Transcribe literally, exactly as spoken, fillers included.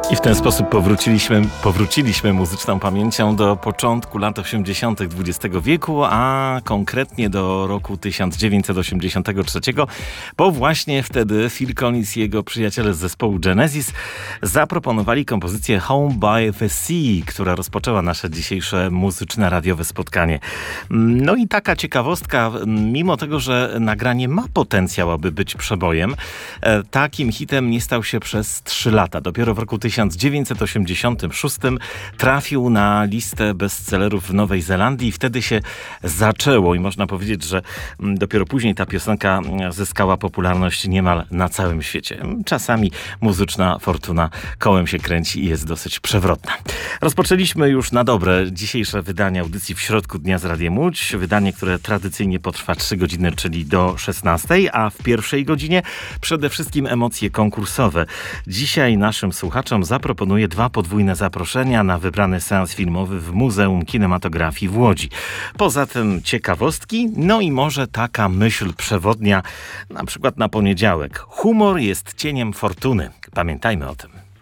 I w ten sposób powróciliśmy, powróciliśmy muzyczną pamięcią do początku lat osiemdziesiątych dwudziestego wieku, a konkretnie do roku tysiąc dziewięćset osiemdziesiątego trzeciego, bo właśnie wtedy Phil Collins i jego przyjaciele z zespołu Genesis zaproponowali kompozycję Home by the Sea, która rozpoczęła nasze dzisiejsze muzyczne radiowe spotkanie. No i taka ciekawostka, mimo tego, że nagranie ma potencjał, aby być przebojem, takim hitem nie stał się przez trzy lata. Dopiero w roku tysiąc dziewięćset osiemdziesiątym szóstym trafił na listę bestsellerów w Nowej Zelandii i wtedy się zaczęło i można powiedzieć, że dopiero później ta piosenka zyskała popularność niemal na całym świecie. Czasami muzyczna fortuna kołem się kręci i jest dosyć przewrotna. Rozpoczęliśmy już na dobre dzisiejsze wydanie audycji w środku dnia z Radiem Łódź. Wydanie, które tradycyjnie potrwa trzy godziny, czyli do szesnastej, a w pierwszej godzinie przede wszystkim emocje konkursowe. Dzisiaj naszym słuchaczom zaproponuję dwa podwójne zaproszenia na wybrany seans filmowy w Muzeum Kinematografii w Łodzi. Poza tym ciekawostki, no i może taka myśl przewodnia, na przykład na poniedziałek. Humor jest cieniem fortuny. Pamiętajmy o tym.